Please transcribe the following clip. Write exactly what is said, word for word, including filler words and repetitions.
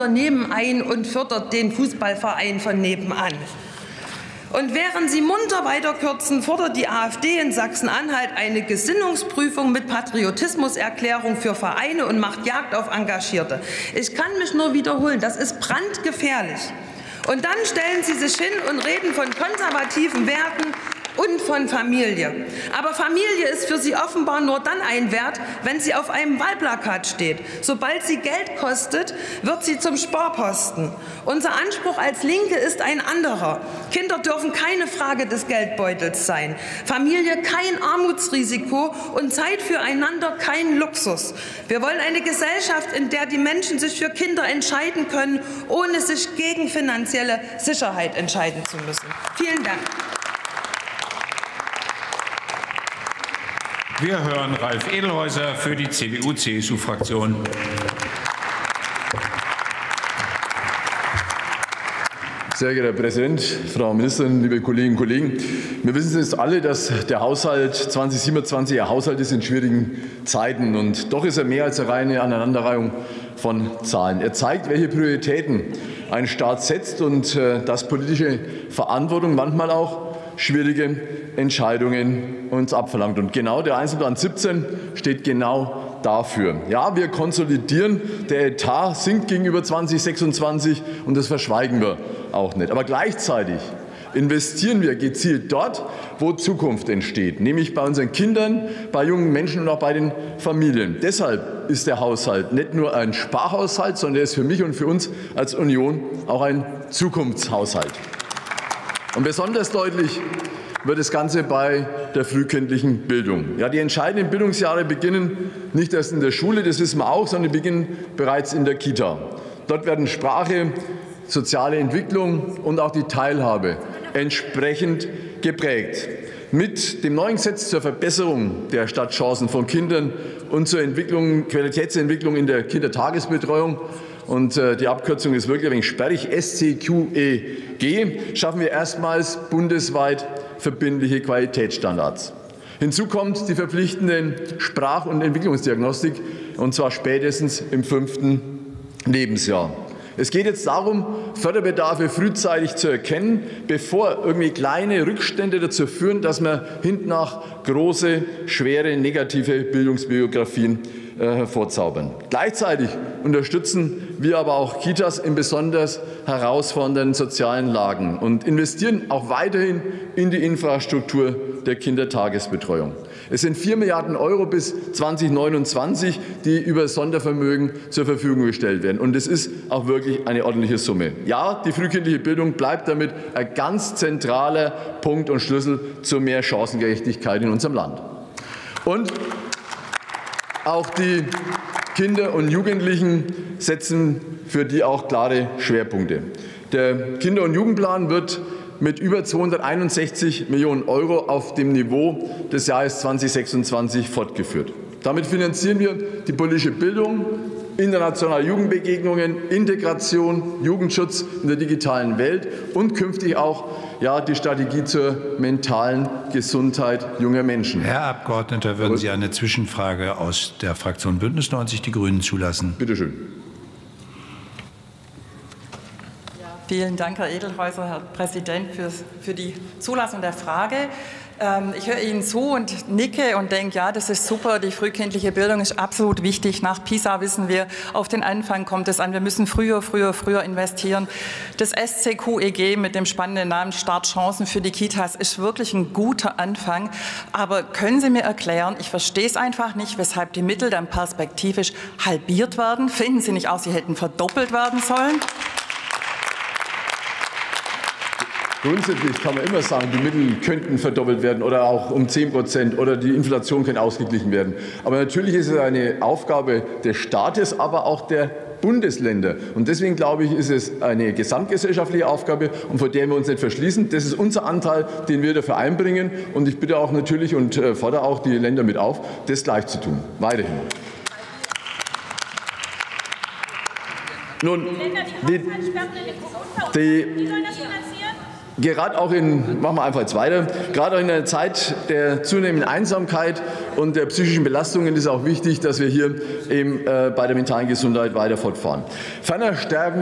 nebenein und fördert den Fußballverein von nebenan. Und während Sie munter weiterkürzen, fordert die AfD in Sachsen-Anhalt eine Gesinnungsprüfung mit Patriotismuserklärung für Vereine und macht Jagd auf Engagierte. Ich kann mich nur wiederholen, das ist brandgefährlich. Und dann stellen Sie sich hin und reden von konservativen Werten und von Familie. Aber Familie ist für Sie offenbar nur dann ein Wert, wenn sie auf einem Wahlplakat steht. Sobald sie Geld kostet, wird sie zum Sparposten. Unser Anspruch als Linke ist ein anderer. Kinder dürfen keine Frage des Geldbeutels sein. Familie kein Armutsrisiko und Zeit füreinander kein Luxus. Wir wollen eine Gesellschaft, in der die Menschen sich für Kinder entscheiden können, ohne sich gegen finanzielle Sicherheit entscheiden zu müssen. Vielen Dank. Wir hören Ralf Edelhäuser für die C D U C S U-Fraktion. Sehr geehrter Herr Präsident, Frau Ministerin, liebe Kolleginnen und Kollegen! Wir wissen es alle, dass der Haushalt zweitausendsiebenundzwanzig ein Haushalt ist in schwierigen Zeiten. Und doch ist er mehr als eine reine Aneinanderreihung von Zahlen. Er zeigt, welche Prioritäten ein Staat setzt und äh, dass politische Verantwortung manchmal auch schwierige Entscheidungen uns abverlangt. Und genau der Einzelplan siebzehn steht genau dafür. Ja, wir konsolidieren, der Etat sinkt gegenüber zweitausendsechsundzwanzig und das verschweigen wir auch nicht. Aber gleichzeitig investieren wir gezielt dort, wo Zukunft entsteht, nämlich bei unseren Kindern, bei jungen Menschen und auch bei den Familien. Deshalb ist der Haushalt nicht nur ein Sparhaushalt, sondern er ist für mich und für uns als Union auch ein Zukunftshaushalt. Und besonders deutlich wird das Ganze bei der frühkindlichen Bildung. Ja, die entscheidenden Bildungsjahre beginnen nicht erst in der Schule, das wissen wir auch, sondern beginnen bereits in der Kita. Dort werden Sprache, soziale Entwicklung und auch die Teilhabe entsprechend geprägt. Mit dem neuen Gesetz zur Verbesserung der Startchancen von Kindern und zur Entwicklung, Qualitätsentwicklung in der Kindertagesbetreuung, und äh, die Abkürzung ist wirklich ein wenig sperrig, S C Q E G, schaffen wir erstmals bundesweit verbindliche Qualitätsstandards. Hinzu kommt die verpflichtende Sprach- und Entwicklungsdiagnostik, und zwar spätestens im fünften Lebensjahr. Es geht jetzt darum, Förderbedarfe frühzeitig zu erkennen, bevor irgendwie kleine Rückstände dazu führen, dass man hintennach große, schwere, negative Bildungsbiografien äh, hervorzaubern. Gleichzeitig unterstützen wir aber auch Kitas in besonders herausfordernden sozialen Lagen und investieren auch weiterhin in die Infrastruktur der Kindertagesbetreuung. Es sind vier Milliarden Euro bis zweitausendneunundzwanzig, die über Sondervermögen zur Verfügung gestellt werden. Und es ist auch wirklich eine ordentliche Summe. Ja, die frühkindliche Bildung bleibt damit ein ganz zentraler Punkt und Schlüssel zu mehr Chancengerechtigkeit in unserem Land. Und auch die Kinder und Jugendlichen setzen für die auch klare Schwerpunkte. Der Kinder- und Jugendplan wird mit über zweihunderteinundsechzig Millionen Euro auf dem Niveau des Jahres zweitausendsechsundzwanzig fortgeführt. Damit finanzieren wir die politische Bildung, internationale Jugendbegegnungen, Integration, Jugendschutz in der digitalen Welt und künftig auch ja, die Strategie zur mentalen Gesundheit junger Menschen. Herr Abgeordneter, würden Sie eine Zwischenfrage aus der Fraktion Bündnis neunzig Die Grünen zulassen? Bitte schön. Vielen Dank, Herr Edelhäuser, Herr Präsident, für, für die Zulassung der Frage. Ähm, ich höre Ihnen zu und nicke und denke, ja, das ist super, die frühkindliche Bildung ist absolut wichtig. Nach PISA wissen wir, auf den Anfang kommt es an. Wir müssen früher, früher, früher investieren. Das S C Q E G mit dem spannenden Namen Startchancen für die Kitas ist wirklich ein guter Anfang. Aber können Sie mir erklären, ich verstehe es einfach nicht, weshalb die Mittel dann perspektivisch halbiert werden? Finden Sie nicht auch, sie hätten verdoppelt werden sollen? Grundsätzlich kann man immer sagen, die Mittel könnten verdoppelt werden oder auch um zehn Prozent oder die Inflation kann ausgeglichen werden. Aber natürlich ist es eine Aufgabe des Staates, aber auch der Bundesländer. Und deswegen glaube ich, ist es eine gesamtgesellschaftliche Aufgabe, und vor der wir uns nicht verschließen. Das ist unser Anteil, den wir dafür einbringen. Und ich bitte auch natürlich und fordere auch die Länder mit auf, das gleich zu tun. Weiterhin. Nun, die, die, Gerade auch in, machen wir einfach jetzt weiter, gerade auch in einer Zeit der zunehmenden Einsamkeit und der psychischen Belastungen ist es auch wichtig, dass wir hier eben äh, bei der mentalen Gesundheit weiter fortfahren. Ferner stärken